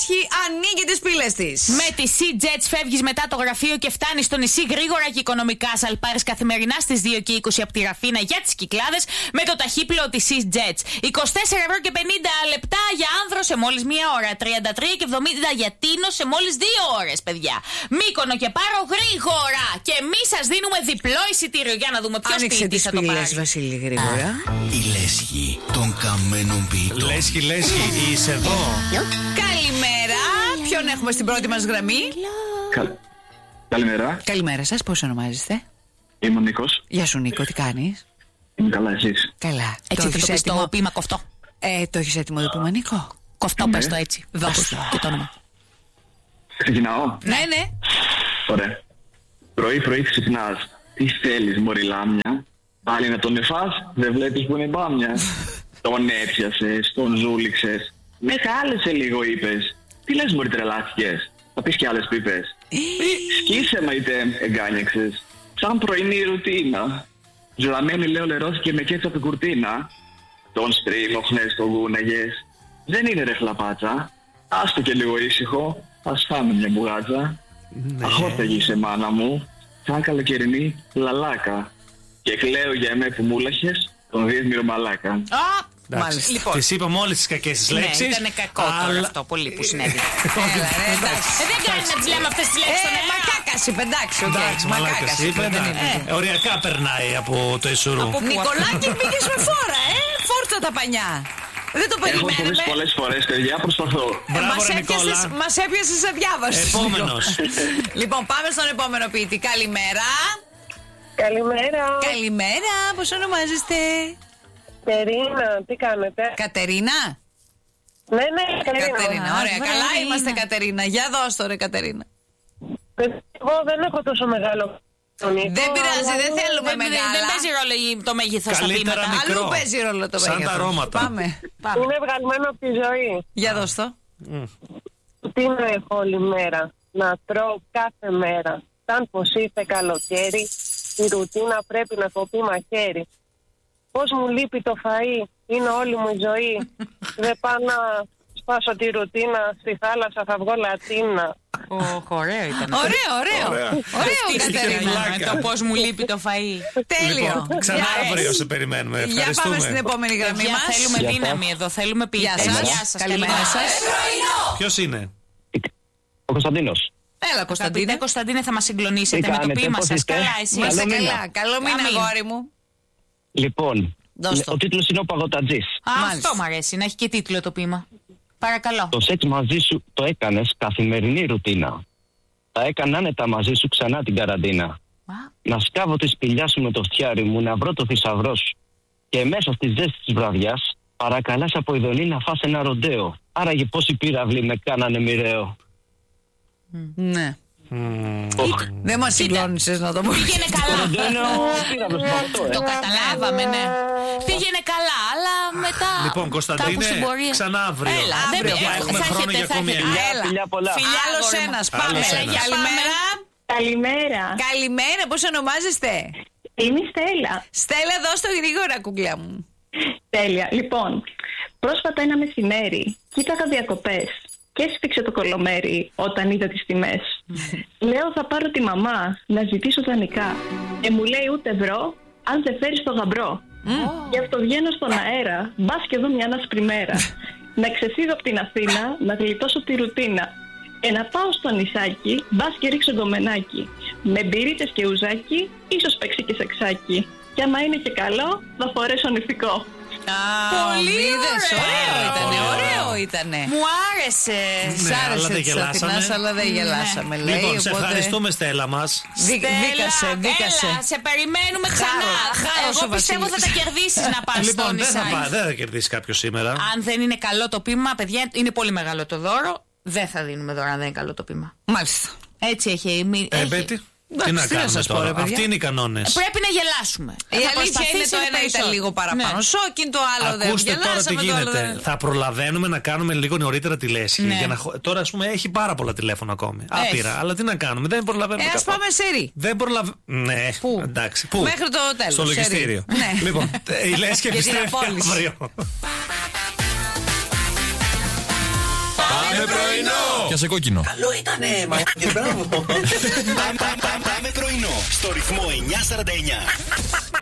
Λέσχη ανοίγει τις πύλες της. Με τη Sea Jets φεύγεις μετά το γραφείο και φτάνεις στο νησί γρήγορα και οικονομικά. Σαλπάρεις καθημερινά στις 2 και 20 από τη Ραφίνα για τις Κυκλάδες με το ταχύπλοο της Sea Jets. 24 € και 50 λεπτά για άνδρο σε μόλις 1 ώρα. 33 και 70 για Τίνο σε μόλις 2 ώρες, παιδιά. Μύκονο και Πάρο γρήγορα. Και εμείς σας δίνουμε διπλό εισιτήριο. Για να δούμε ποιο σπίτι θα το πάρει. Βασίλη, γρήγορα. Η λέσχη των καμένων ποιητών. Λέσχη, είσαι εδώ. Καλημέρα. Ποιον έχουμε στην πρώτη μας γραμμή? Καλημέρα. Καλημέρα σας, πώς ονομάζεστε? Είμαι ο Νίκος. Γεια σου Νίκο, τι κάνεις? Είμαι καλά, εσείς? Καλά. Έτσι θα το πεις το ποίημα κοφτό. Το έχεις έτοιμο το ποίημα, Νίκο? Κοφτό, πες το έτσι. Δώσ' το και το όνομα. Ξεκινάω. Ναι. Ωραία. Πρωί ξυπνάς. Τι θέλεις, μωρή λάμια? Πάλι να τον εφάς, δεν βλέπεις που είναι μπάμια. Τον έπιασες, τον ζούληξες. Μεγάλεσε λίγο, είπες. Τι λες, μωρή, τρελάθηκες? Θα πεις κι άλλες πίπες. Σκίσε, μαϊτέ, εγκάνιαξες. Σαν πρωινή ρουτίνα. Ζουλαμένη, λέω, λερώθηκε με κέτσα από την κουρτίνα. Τον στρίμωχνες, τον γούναγες. Δεν είναι ρε χλαπάτσα. Άστο και λίγο ήσυχο. Ας φάμε μια μπουγάτσα. Αχόρταγη σε μάνα μου. Σαν καλοκαιρινή λαλάκα. Και κλαίω για εμέ που μούλαχες τον δύσμηρο μαλάκα. Μάλιστα. Λοιπόν. Τις είπαμε όλες τις κακές τις λέξεις. Ναι, ήταν κακό τώρα αυτό πολύ που συνέβη. Δεν κάνει να τις λέμε αυτές τις λέξεις στον αέρα. Μακάκας είπε, εντάξει. Μαλάκας είπε. Οριακά περνάει από το Ισουρού. Νικολάκη, πήγες με φόρα, φόρτσα τα πανιά. Δεν το Έχω περιμένουμε. πολλές φορές, παιδιά, προσπαθώ. Μας έπιασες αδιάβαστος. Επόμενος. Λοιπόν, πάμε στον επόμενο ποιητή. Καλημέρα. Καλημέρα, πώς ονομάζεστε? Κατερίνα, τι κάνετε? Κατερίνα. Ναι, Κατερίνα, ωραία. Ωραία, Καλά είναι. είμαστε, Κατερίνα. Για δώσ' το ρε, Κατερίνα. Εγώ δεν έχω τόσο μεγάλο. Δεν πειράζει, δεν θέλουμε μεγάλα. Δεν παίζει ρόλο το μέγεθος στα Καλύτερα βήματα. μικρό. Αλλού παίζει ρόλο το Σαν τα μέγεθος. αρώματα. Πάμε. Είναι βγαλμένο από τη ζωή. Για δώσ' το. Τι να έχω όλη μέρα, να τρώω κάθε μέρα. Σαν πως ήρθε καλοκαίρι, η ρουτίνα πρέπει να κοπεί μαχαίρι. Πώς μου λείπει το φαΐ, είναι όλη μου η ζωή. Δεν πάω να σπάσω τη ρουτίνα, στη θάλασσα θα βγω λατίνα. Ωραίο ήταν. Ωραίο, Κατερίνα. Το πώς μου λείπει το φαΐ. Τέλειο. Λοιπόν, ξανά αύριο σε περιμένουμε. Για πάμε στην Ευχαριστούμε. επόμενη γραμμή Παιδιά, μας. θέλουμε δύναμη εδώ, θέλουμε ποιητές. Γεια σας. Καλημέρα σας. Ποιος είναι? Ο Κωνσταντίνος. Έλα, Κωνσταντίνε. Κωνσταντίνε, θα μας συγκλονίσετε Τι με το κάνετε, ποίημα πώς σας. είστε? Καλά, εσύ. Είμαστε Καλό μήνα. καλά. Καλό μήνα, Αμήν. αγόρι μου. Λοιπόν, Δώσ' το. ο τίτλος είναι ο Παγωτατζής. Αυτό μ' αρέσει, να έχει και τίτλο το ποίημα. Παρακαλώ. Το σεξ μαζί σου το έκανες καθημερινή ρουτίνα. Θα έκανα άνετα μαζί σου ξανά την καραντίνα. Να σκάβω τη σπηλιά σου με το φτιάρι μου, να βρω το θησαυρό σου. Και μέσα στη ζέστη της βραδιάς, παρακαλάς από ειδονή να φας ένα ροντέο. Άραγε πόσοι πύραυλοι με κάνανε μοιραίο. Ναι. Δεν μας συγκλώνησες να το πω. Πήγαινε καλά. Πύραυλος με αυτό, Το καταλάβαμε, ναι. Πήγαινε καλά, αλλά μετά. Λοιπόν, Κωνσταντίνε, κάπου στην πορεία. ξανά αύριο. Έλα, Αύριο, δεν έχουμε χρόνο για ακόμη ένα. Έλα. Φιλιά πολλά. Φιλιά, άλλος αγόρι μου. ένας. Άλλος Πάμε. ένας. Καλημέρα. Καλημέρα. Καλημέρα, πώς ονομάζεστε? Είμαι η Στέλλα. Στέλλα, δώσ' το γρήγορα, κουκλιά μου. Τέλεια. Λοιπόν, πρόσφατα ένα μεσημέρι κοίταγα διακοπές και έσφιξε το κολομέρι όταν είδα τις τιμές. Λέω θα πάρω τη μαμά να ζητήσω δανεικά και μου λέει ούτε ευρώ αν δεν φέρεις το γαμπρό. Γι' αυτό βγαίνω στον αέρα, μπας και δω μια άσπρη μέρα. Να ξεφύγω από την Αθήνα, να γλιτώσω τη ρουτίνα. Και να πάω στο νησάκι, μπας και ρίξω ντομενάκι. Με μπυρίτες και ουζάκι, ίσως παίξει και σεξάκι. Και άμα είναι και καλό, θα φορέσω νηφικό. Πολύ ωραίο ήτανε. Μου άρεσε. Σ' Ναι, αλλά άρεσε δεν της γελάσαμε. Αθηνάς, αλλά δεν γελάσαμε, λέει. Λοιπόν, σε οπότε- ευχαριστούμε, Στέλλα μας. Δίκασε. Έλα, σε περιμένουμε ξανά. Χάρος ο Εγώ πιστεύω θα Βασίλης. τα κερδίσεις να πας στο Λοιπόν, νησάκι. δεν θα κερδίσει κάποιο σήμερα. Αν δεν είναι καλό το ποίημα, παιδιά, είναι πολύ μεγάλο το δώρο. Δεν θα δίνουμε δώρο αν δεν είναι καλό το ποίημα. Μάλιστα. Έτσι έχει. Μπέτη, τι Εντάξει, να τι να κάνουμε σας πω, τώρα. ρε, παιδιά. Αυτοί είναι οι κανόνες. Πρέπει να γελάσουμε. Η αλήθεια είναι το ένα ήταν λίγο παραπάνω. Σόκιν το άλλο δεν. Ακούστε τώρα τι Γελάσαμε, το άλλο γίνεται. δεν. Θα προλαβαίνουμε να κάνουμε λίγο νωρίτερα τη λέσχη. Ναι. Για να... Τώρα, ας πούμε, έχει πάρα πολλά τηλέφωνα ακόμη. Άπειρα. Αλλά τι να κάνουμε, δεν προλαβαίνουμε. Ας πάμε σε ρί. Δεν προλαβαίνουμε. Ναι, Πού? εντάξει. Πού? Μέχρι το τέλος. Στο σε ρί. λογιστήριο. Ναι. Λοιπόν, η λέσχη Για την επιστρέφει απόλυση. αύριο. Πάμε πρωινό. Και σε κόκκινο. Καλό ήτανε, μπράβο. Πάμε πρωινό στο ρυθμό 949.